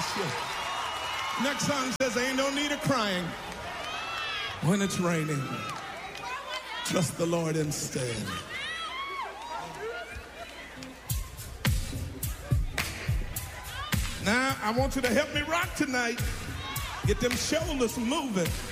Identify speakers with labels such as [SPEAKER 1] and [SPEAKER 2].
[SPEAKER 1] bless you. Next song says, ain't no need of crying when it's raining. Trust the Lord instead. Now, I want you to help me rock tonight. Get them shoulders moving.